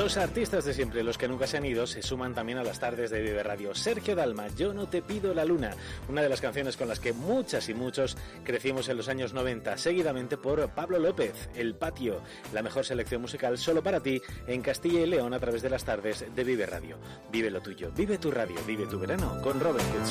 Los artistas de siempre, los que nunca se han ido, se suman también a las tardes de Vive Radio. Sergio Dalma, Yo no te pido la luna, una de las canciones con las que muchas y muchos crecimos en los años 90, seguidamente por Pablo López, El Patio, la mejor selección musical solo para ti en Castilla y León a través de las tardes de Vive Radio. Vive lo tuyo, vive tu radio, vive tu verano con Robert Kitson.